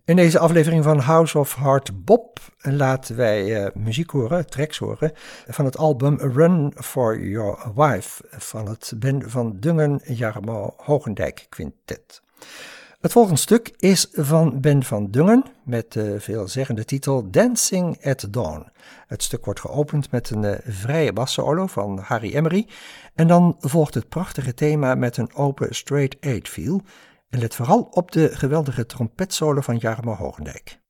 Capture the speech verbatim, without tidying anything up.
In deze aflevering van House of Hard Bop laten wij uh, muziek horen, tracks horen, van het album A Run for Your Wife van het Ben van Dungen Jarmo Hogendijk Quintet. Het volgende stuk is van Ben van Dungen met de veelzeggende titel Dancing at Dawn. Het stuk wordt geopend met een uh, vrije bassolo van Harry Emery en dan volgt het prachtige thema met een open straight eight feel. En let vooral op de geweldige trompetsolo van Jarmo Hogendijk.